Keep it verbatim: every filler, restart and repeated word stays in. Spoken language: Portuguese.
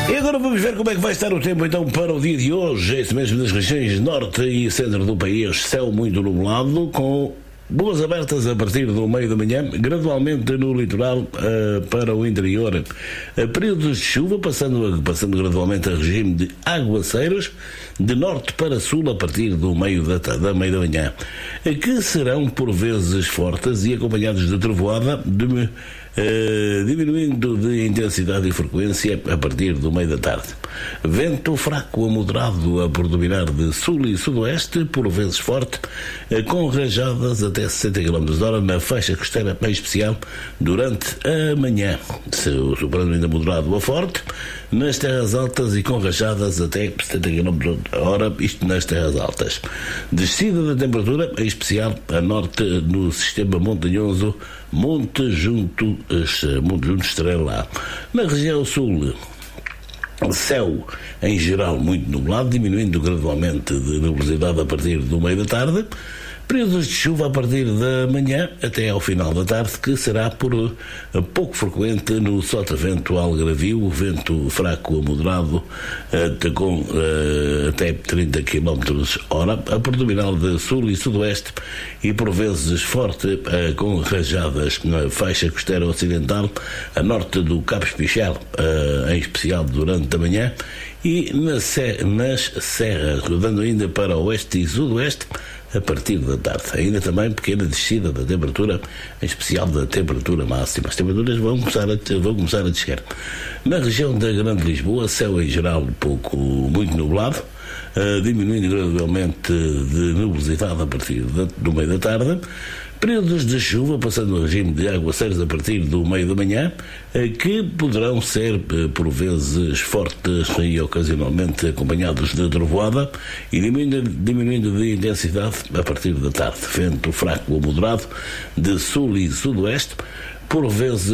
E agora vamos ver como é que vai estar o tempo então para o dia de hoje. Esse mesmo das regiões norte e centro do país, céu muito nublado, com boas abertas a partir do meio da manhã, gradualmente no litoral uh, para o interior. Uh, períodos de chuva, passando, passando gradualmente a regime de aguaceiros, de norte para sul a partir do meio da, da meia da manhã, uh, que serão por vezes fortes e acompanhados de trovoada, de Uh, diminuindo de intensidade e frequência a partir do meio da tarde. Vento fraco a moderado a predominar de sul e sudoeste, por vezes forte, uh, com rajadas até sessenta quilómetros por hora na faixa costeira, em especial durante a manhã, superando ainda moderado a forte nas terras altas e com rajadas até setenta quilómetros por hora, isto nas terras altas. Descida da temperatura, em especial a norte no sistema montanhoso Monte Junto, Monte Junto Estrela. Na região sul, céu em geral muito nublado, diminuindo gradualmente de nebulosidade a partir do meio da tarde. Períodos de chuva a partir da manhã até ao final da tarde, que será por pouco frequente no sotavento algarvio, vento fraco a moderado até, com até trinta quilómetros por hora, a predominar de sul e sudoeste e por vezes forte, com rajadas na faixa costeira ocidental, a norte do Cabo Espichel, em especial durante a manhã, e nas serras, rodando ainda para oeste e sudoeste, a partir da tarde. Ainda também pequena descida da temperatura, em especial da temperatura máxima. As temperaturas vão começar a, vão começar a descer. Na região da Grande Lisboa, céu em geral um pouco muito nublado, uh, diminuindo gradualmente de nebulosidade a partir de, do meio da tarde. Períodos de chuva, passando o regime de aguaceiros a partir do meio da manhã, que poderão ser por vezes fortes e ocasionalmente acompanhados de trovoada e diminuindo, diminuindo de intensidade a partir da tarde. Vento fraco ou moderado de sul e sudoeste, por vezes